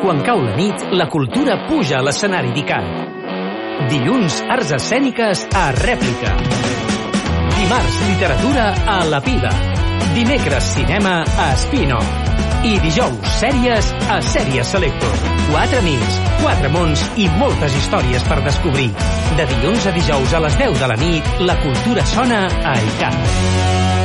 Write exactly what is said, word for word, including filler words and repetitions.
Quan cau la nit, la cultura puja a l'escenari d'ICAT. Dilluns, arts escèniques a Rèplica. Dimarts, literatura a La Pila. Dimecres, cinema a Spin-off. I dijous, sèries a Sèries Selector. Quatre nits, quatre mons i moltes històries per descobrir. De dilluns a dijous a les deu de la nit, la cultura sona a ICAT.